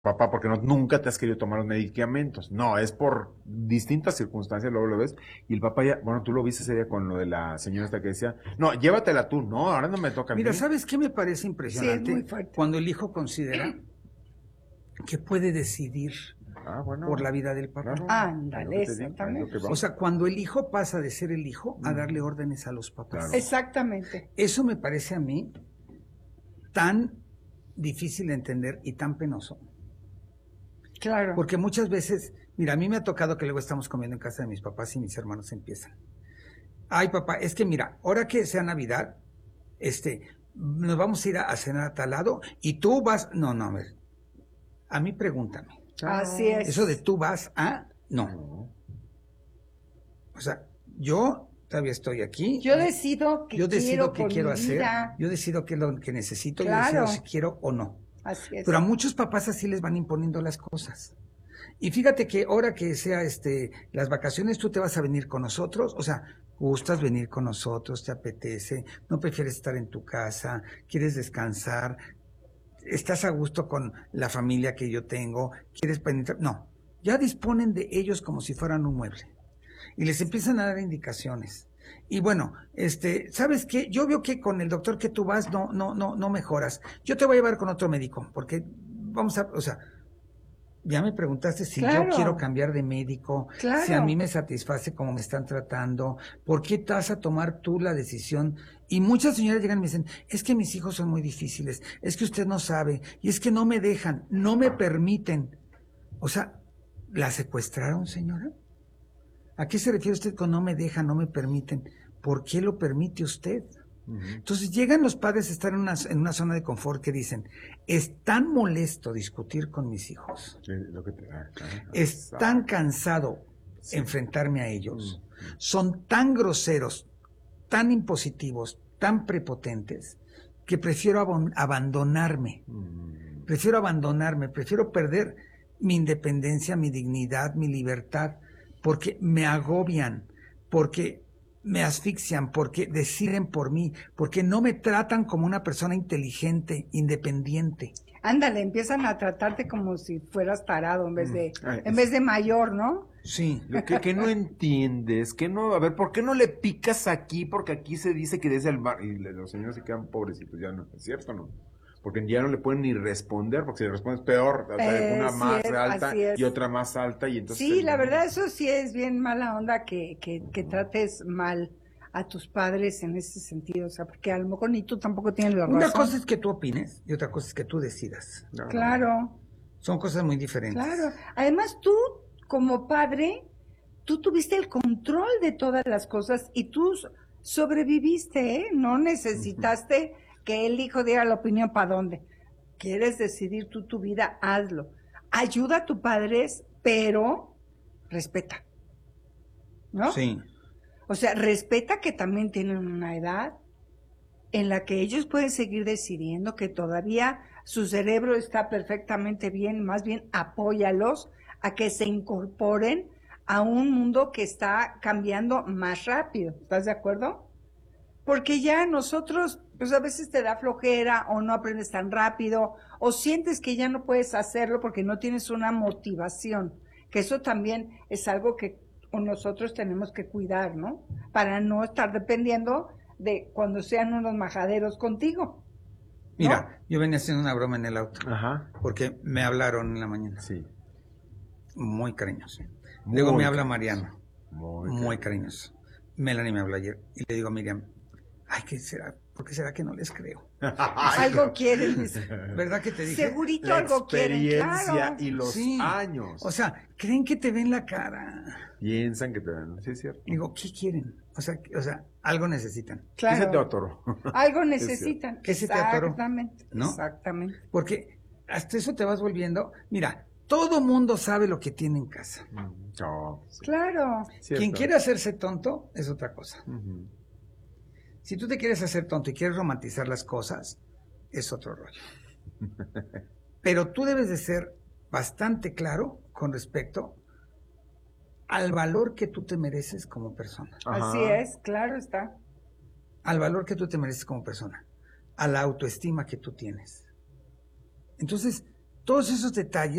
papá, porque nunca te has querido tomar los medicamentos. No, es por distintas circunstancias, luego lo ves. Y el papá ya, bueno, tú lo viste ese día con lo de la señora esta que decía, no, llévatela tú, no, ahora no me toca a Mira, mí. ¿sabes qué me parece Sí, es impresionante? muy fuerte. Cuando el hijo considera que puede decidir Bueno, por la vida del papá. claro, Ándale, es lo que te digo, exactamente. es lo que va. O sea, cuando el hijo pasa de ser el hijo a darle órdenes a los papás. Claro. Exactamente. Eso me parece a mí tan difícil de entender y tan penoso. Claro. Porque muchas veces, mira, a mí me ha tocado que luego estamos comiendo en casa de mis papás y mis hermanos empiezan. Ay, papá, es que mira, ahora que sea Navidad, nos vamos a ir a cenar a tal lado y tú vas. No, a ver. A mí pregúntame. Así es. Eso de tú vas a. No. O sea, yo todavía estoy aquí. Yo decido qué quiero hacer. Vida. Yo decido qué es lo que necesito. Claro. Yo decido si quiero o no. Así es. Pero a muchos papás así les van imponiendo las cosas. Y fíjate que ahora que sea las vacaciones, tú te vas a venir con nosotros, o sea, gustas venir con nosotros, te apetece, no prefieres estar en tu casa, quieres descansar, estás a gusto con la familia que yo tengo, quieres penetrar. No, ya disponen de ellos como si fueran un mueble. Y les empiezan a dar indicaciones. Y bueno, ¿sabes qué? Yo veo que con el doctor que tú vas no mejoras. Yo te voy a llevar con otro médico, porque o sea, ya me preguntaste si Claro. yo quiero cambiar de médico, Claro. si a mí me satisface cómo me están tratando, ¿por qué te vas a tomar tú la decisión? Y muchas señoras llegan y me dicen, es que mis hijos son muy difíciles, es que usted no sabe, y es que no me dejan, no me permiten. O sea, ¿la secuestraron, señora? ¿A qué se refiere usted con no me dejan, no me permiten? ¿Por qué lo permite usted? Entonces llegan los padres a estar en una zona de confort que dicen, es tan molesto discutir con mis hijos, es tan cansado enfrentarme a ellos, son tan groseros, tan impositivos, tan prepotentes, que prefiero abandonarme, prefiero perder mi independencia, mi dignidad, mi libertad, porque me agobian, porque me asfixian, porque deciden por mí, porque no me tratan como una persona inteligente, independiente. Ándale, empiezan a tratarte como si fueras tarado en vez de mayor, ¿no? Sí. Lo que no entiendes, a ver, ¿por qué no le picas aquí? Porque aquí se dice que desde el mar, y los señores se quedan pobrecitos, ya no, ¿es cierto o no? Porque ya no le pueden ni responder, porque si le respondes peor, o sea, una más alta y otra más alta, y entonces... Sí, la verdad, eso sí es bien mala onda que trates mal a tus padres en ese sentido, o sea, porque a lo mejor ni tú tampoco tienes la razón. Una cosa es que tú opines y otra cosa es que tú decidas. Claro. Son cosas muy diferentes. Claro. Además, tú, como padre, tú tuviste el control de todas las cosas y tú sobreviviste, ¿eh? No necesitaste que el hijo diera la opinión para dónde. Quieres decidir tú tu vida, hazlo. Ayuda a tus padres, pero respeta. ¿No? Sí. O sea, respeta que también tienen una edad en la que ellos pueden seguir decidiendo, que todavía su cerebro está perfectamente bien, más bien apóyalos a que se incorporen a un mundo que está cambiando más rápido. ¿Estás de acuerdo? Porque ya nosotros, pues a veces te da flojera o no aprendes tan rápido o sientes que ya no puedes hacerlo porque no tienes una motivación, que eso también es algo que nosotros tenemos que cuidar, ¿no? Para no estar dependiendo de cuando sean unos majaderos contigo, ¿no? Mira, yo venía haciendo una broma en el auto. Ajá. Porque me hablaron en la mañana. Sí. Muy cariñoso. Luego me habla Mariana. Muy cariñoso. Melanie me habló ayer. Y le digo a Miriam, ay, ¿qué será? ¿Por qué será que no les creo? Algo quieren. ¿Verdad que te dije? Segurito La algo quieren, experiencia claro. y los años. O sea, creen que te ven la cara. Piensan que te ven, sí es cierto. Digo, ¿qué quieren? O sea, algo necesitan. Claro. ¿Qué se te atoró? Algo necesitan. ¿Qué se te atoró? Exactamente. ¿No? Exactamente. Porque hasta eso te vas volviendo. Mira, todo mundo sabe lo que tiene en casa. No, sí. Claro. Cierto. Quien quiere hacerse tonto es otra cosa. Si tú te quieres hacer tonto y quieres romantizar las cosas, es otro rollo. Pero tú debes de ser bastante claro con respecto al valor que tú te mereces como persona. Ajá. Así es, claro está. Al valor que tú te mereces como persona. A la autoestima que tú tienes. Entonces, Todos esos detalles